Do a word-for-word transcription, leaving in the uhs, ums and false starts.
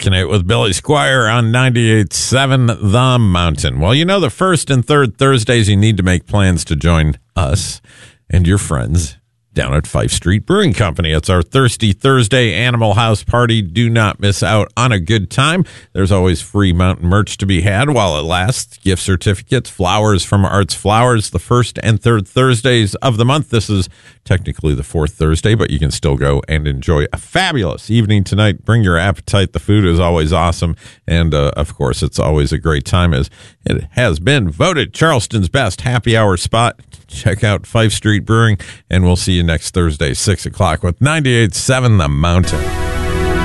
Rocking it with Billy Squire on ninety-eight point seven The Mountain. Well, you know, the first and third Thursdays, you need to make plans to join us and your friends down at Fife Street Brewing Company. It's our Thirsty Thursday Animal House Party. Do not miss out on a good time. There's always free mountain merch to be had while it lasts. Gift certificates, flowers from Arts Flowers, the first and third Thursdays of the month. This is technically the fourth Thursday, but you can still go and enjoy a fabulous evening tonight. Bring your appetite. The food is always awesome. And, uh, of course, it's always a great time as it has been voted Charleston's best happy hour spot. Check out Fife Street Brewing, and we'll see you next Thursday, six o'clock with ninety-eight point seven The Mountain.